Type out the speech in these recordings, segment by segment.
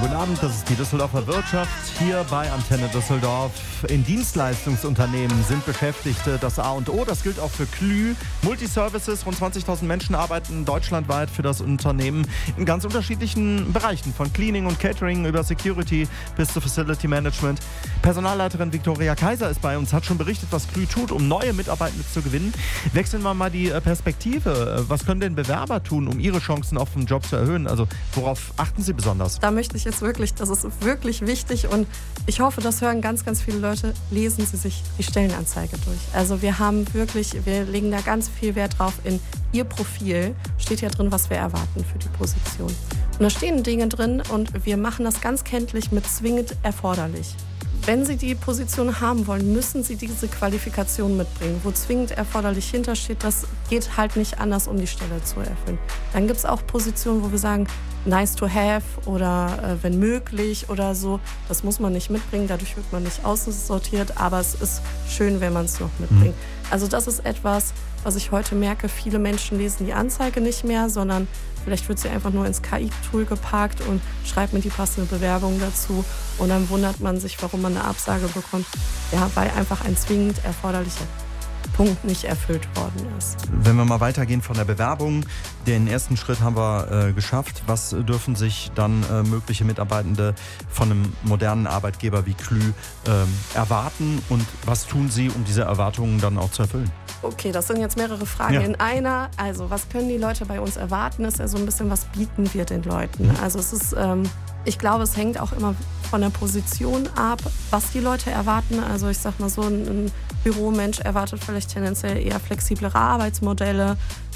Guten Abend, das ist die Düsseldorfer Wirtschaft hier bei Antenne Düsseldorf. In Dienstleistungsunternehmen sind Beschäftigte das A und O. Das gilt auch für Klü. Multiservices, rund 20.000 Menschen arbeiten deutschlandweit für das Unternehmen in ganz unterschiedlichen Bereichen. Von Cleaning und Catering über Security bis zu Facility Management. Personalleiterin Viktoria Kaiser ist bei uns, hat schon berichtet, was Klü tut, um neue Mitarbeitende zu gewinnen. Wechseln wir mal die Perspektive. Was können denn Bewerber tun, um ihre Chancen auf den Job zu erhöhen? Also worauf achten Sie besonders? Da möchte ich jetzt wirklich, das ist wirklich wichtig und ich hoffe, das hören ganz, ganz viele Leute, lesen Sie sich die Stellenanzeige durch. Also wir legen da ganz viel Wert drauf, in Ihr Profil steht ja drin, was wir erwarten für die Position. Und da stehen Dinge drin und wir machen das ganz kenntlich mit zwingend erforderlich. Wenn Sie die Position haben wollen, müssen Sie diese Qualifikation mitbringen. Wo zwingend erforderlich hintersteht, das geht halt nicht anders, um die Stelle zu erfüllen. Dann gibt es auch Positionen, wo wir sagen, nice to have oder wenn möglich oder so. Das muss man nicht mitbringen, dadurch wird man nicht aussortiert, aber es ist schön, wenn man es noch mitbringt. Also das ist etwas, was ich heute merke, viele Menschen lesen die Anzeige nicht mehr, sondern vielleicht wird sie einfach nur ins KI-Tool geparkt und schreibt mir die passende Bewerbung dazu. Und dann wundert man sich, warum man eine Absage bekommt. Ja, weil einfach ein zwingend erforderlicher Punkt nicht erfüllt worden ist. Wenn wir mal weitergehen von der Bewerbung, den ersten Schritt haben wir geschafft. Was dürfen sich dann mögliche Mitarbeitende von einem modernen Arbeitgeber wie Klü erwarten und was tun Sie, um diese Erwartungen dann auch zu erfüllen? Okay, das sind jetzt mehrere Fragen in einer. Also, was können die Leute bei uns erwarten? Ist ja so ein bisschen, was bieten wir den Leuten? Also, es ist, ich glaube, es hängt auch immer von der Position ab, was die Leute erwarten. Also, ich sag mal so, ein Büromensch erwartet vielleicht tendenziell eher flexiblere Arbeitsmodelle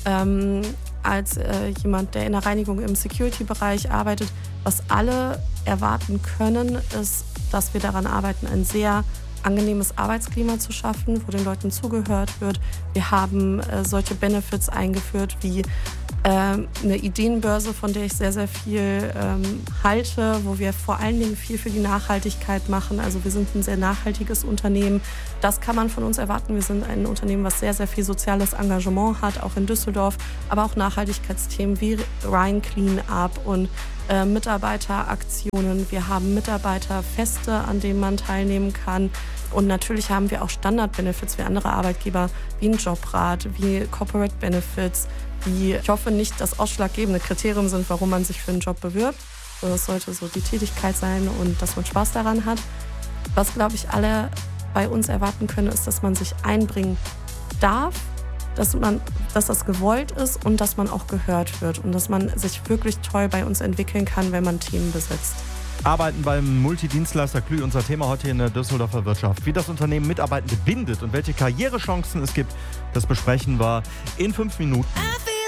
als jemand, der in der Reinigung im Security-Bereich arbeitet. Was alle erwarten können, ist, dass wir daran arbeiten, ein sehr angenehmes Arbeitsklima zu schaffen, wo den Leuten zugehört wird. Wir haben solche Benefits eingeführt wie eine Ideenbörse, von der ich sehr, sehr viel halte, wo wir vor allen Dingen viel für die Nachhaltigkeit machen. Also wir sind ein sehr nachhaltiges Unternehmen. Das kann man von uns erwarten. Wir sind ein Unternehmen, was sehr, sehr viel soziales Engagement hat, auch in Düsseldorf, aber auch Nachhaltigkeitsthemen wie Rhein Clean Up und Mitarbeiteraktionen. Wir haben Mitarbeiterfeste, an denen man teilnehmen kann. Und natürlich haben wir auch Standard-Benefits wie andere Arbeitgeber, wie ein Jobrat, wie Corporate Benefits, die, ich hoffe, nicht das ausschlaggebende Kriterium sind, warum man sich für einen Job bewirbt. Das sollte so die Tätigkeit sein und dass man Spaß daran hat. Was, glaube ich, alle bei uns erwarten können, ist, dass man sich einbringen darf, dass das gewollt ist und dass man auch gehört wird und dass man sich wirklich toll bei uns entwickeln kann, wenn man Themen besetzt. Arbeiten beim Multidienstleister Klü, unser Thema heute in der Düsseldorfer Wirtschaft. Wie das Unternehmen Mitarbeitende bindet und welche Karrierechancen es gibt, das besprechen wir in 5 Minuten.